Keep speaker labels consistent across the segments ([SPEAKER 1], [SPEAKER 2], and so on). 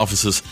[SPEAKER 1] officers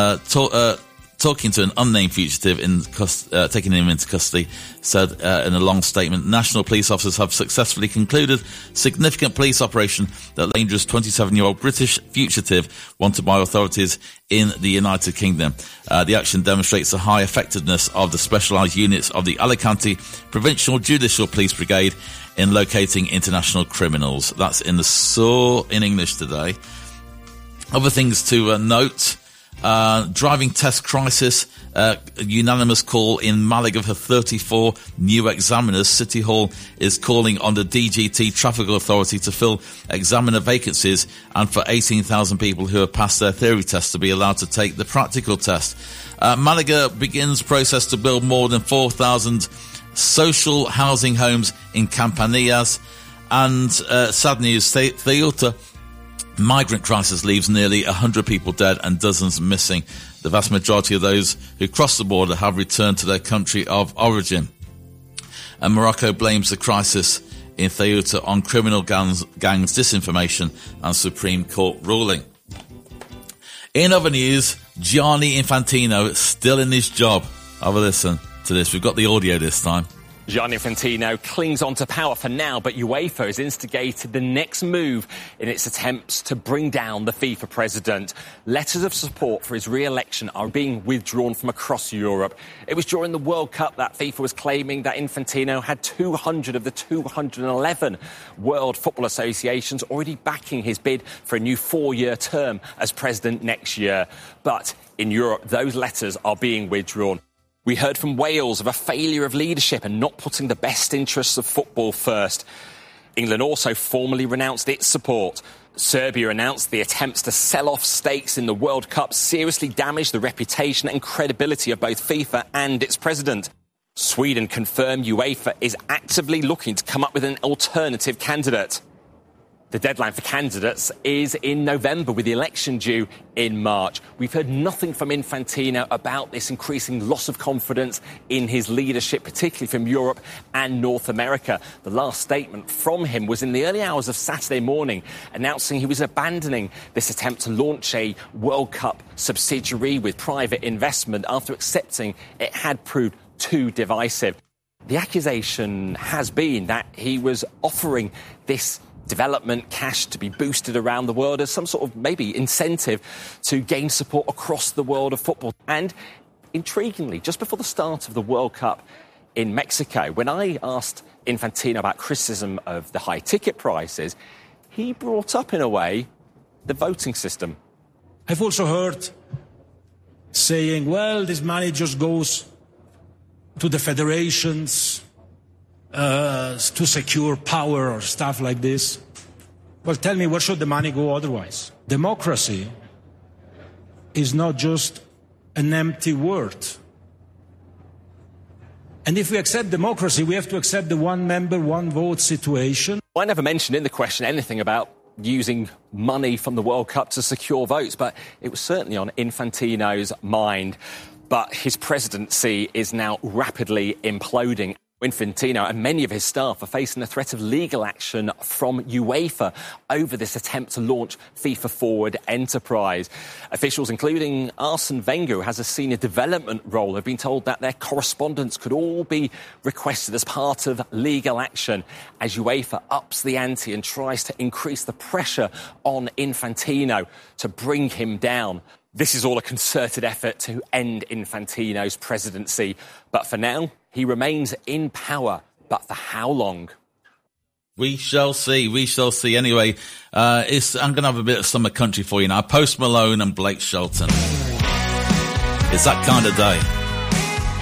[SPEAKER 1] talking to an unnamed fugitive taking him into custody, said in a long statement, national police officers have successfully concluded significant police operation that dangerous 27-year-old British fugitive wanted by authorities in the United Kingdom. The action demonstrates the high effectiveness of the specialised units of the Alicante Provincial Judicial Police Brigade in locating international criminals. That's in the SAW in English today. Other things to note. Driving test crisis, unanimous call in Malaga for 34 new examiners. City Hall is calling on the DGT Traffic Authority to fill examiner vacancies and for 18,000 people who have passed their theory test to be allowed to take the practical test. Malaga begins process to build more than 4,000 social housing homes in Campanillas. And sad news, Ceuta migrant crisis leaves nearly 100 people dead and dozens missing. The vast majority of those who cross the border have returned to their country of origin. And Morocco blames the crisis in Ceuta on criminal gangs, disinformation and Supreme Court ruling. In other news, Gianni Infantino still in his job. Have a listen to this. We've got the audio this time.
[SPEAKER 2] Gianni Infantino clings on to power for now, but UEFA has instigated the next move in its attempts to bring down the FIFA president. Letters of support for his re-election are being withdrawn from across Europe. It was during the World Cup that FIFA was claiming that Infantino had 200 of the 211 World Football Associations already backing his bid for a new 4-year term as president next year. But in Europe, those letters are being withdrawn. We heard from Wales of a failure of leadership and not putting the best interests of football first. England also formally renounced its support. Serbia announced the attempts to sell off stakes in the World Cup seriously damaged the reputation and credibility of both FIFA and its president. Sweden confirmed UEFA is actively looking to come up with an alternative candidate. The deadline for candidates is in November, with the election due in March. We've heard nothing from Infantino about this increasing loss of confidence in his leadership, particularly from Europe and North America. The last statement from him was in the early hours of Saturday morning, announcing he was abandoning this attempt to launch a World Cup subsidiary with private investment after accepting it had proved too divisive. The accusation has been that he was offering this development cash to be boosted around the world as some sort of maybe incentive to gain support across the world of football. And intriguingly, just before the start of the World Cup in Mexico, when I asked Infantino about criticism of the high ticket prices, he brought up, in a way, the voting system.
[SPEAKER 3] I've also heard saying, well, this money just goes to the federations to secure power or stuff like this. Well, tell me, where should the money go otherwise? Democracy is not just an empty word. And if we accept democracy, we have to accept the one member, one vote situation.
[SPEAKER 2] I never mentioned in the question anything about using money from the World Cup to secure votes, but it was certainly on Infantino's mind. But his presidency is now rapidly imploding. Infantino and many of his staff are facing the threat of legal action from UEFA over this attempt to launch FIFA Forward Enterprise. Officials, including Arsene Wenger, who has a senior development role, have been told that their correspondence could all be requested as part of legal action as UEFA ups the ante and tries to increase the pressure on Infantino to bring him down. This is all a concerted effort to end Infantino's presidency. But for now, he remains in power. But for how long?
[SPEAKER 1] We shall see. We shall see. Anyway, I'm going to have a bit of summer country for you now. Post Malone and Blake Shelton. It's that kind of day.